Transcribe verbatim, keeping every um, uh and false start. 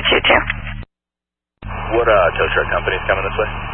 two two. What uh, tow truck company is coming this way?